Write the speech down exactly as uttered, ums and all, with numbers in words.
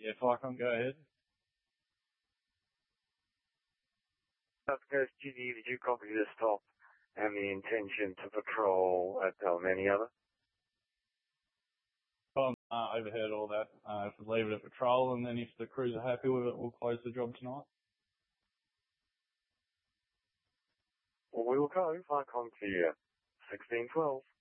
Yeah, Falcon, go ahead. South Coast G D, did you copy the stop and the intention to patrol at Palmaniother? Tom, uh, overheard all that. Uh, if we leave it at patrol, and then if the crews are happy with it, we'll close the job tonight. Well, we will go. Falcon to you. sixteen twelve.